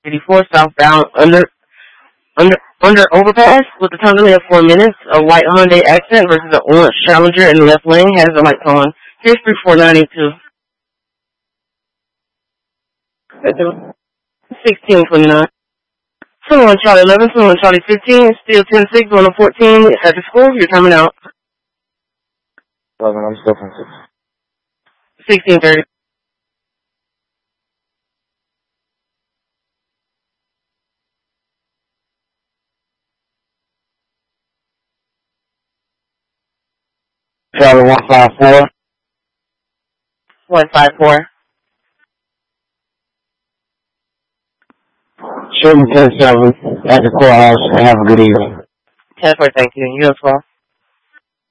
84 southbound under overpass with the time delay of 4 minutes. A white Hyundai Accent versus an orange Challenger in the left lane has the lights on. Here's 34982. 1629. 21 Charlie 11, 21 Charlie 15, still 10-6, 114 at the school. You're coming out. 11, I'm still from 6. 1630. Charlie 154. 154. Shooting 10-7 at the courthouse. Have a good evening. 10-4, thank you. You as well.